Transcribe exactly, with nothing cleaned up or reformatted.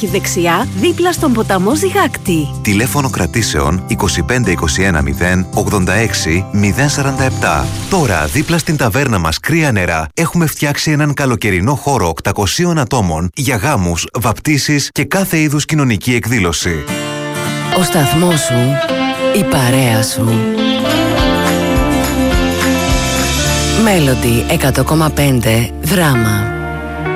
Στάχη δεξιά, δίπλα στον ποταμό Ζυγάκτη. Τηλέφωνο κρατήσεων είκοσι πέντε είκοσι ένα μηδέν ογδόντα έξι μηδέν σαράντα επτά. Τώρα, δίπλα στην ταβέρνα μας Κρύα Νερά, έχουμε φτιάξει έναν καλοκαιρινό χώρο οκτακοσίων ατόμων για γάμους, βαπτίσεις και κάθε είδους κοινωνική εκδήλωση. Ο σταθμός σου, η παρέα σου. Μέλοντι εκατό κόμμα πέντε Δράμα.